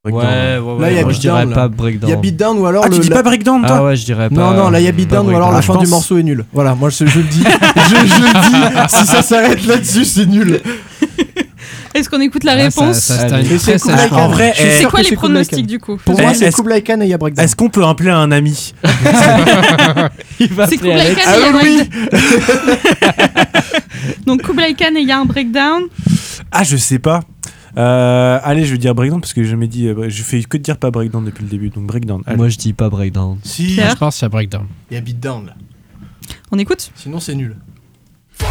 Breakdown. Là, il y a Moi, je dirais beatdown, pas là. breakdown. Il y a beatdown ou alors Ah, tu dis pas breakdown, toi? Ah ouais, je dirais pas. Non, là, il y a beatdown ou alors la fin du morceau est nulle. Voilà, moi, je le dis. je le dis. Si ça s'arrête là-dessus, c'est nul. Est-ce qu'on écoute la réponse ça, Mais très c'est sage. Kublai Khan. En vrai, Je suis C'est sûr quoi que les c'est Kublai pronostics Khan. du coup? Pour moi, c'est Est-ce- Kublai Khan et il y a breakdown. Est-ce qu'on peut appeler un ami? Il va C'est appeler Kublai Alex. Khan et il y a oui. Donc Kublai Khan et il y a un breakdown. Ah, je sais pas. Allez, je vais dire breakdown parce que j'ai jamais dit. Je fais que dire pas breakdown depuis le début, donc breakdown. Allez. Moi, je dis pas breakdown. Si, Pierre. il Je pense qu'il y a breakdown. y a beatdown là. On écoute? Sinon, c'est nul.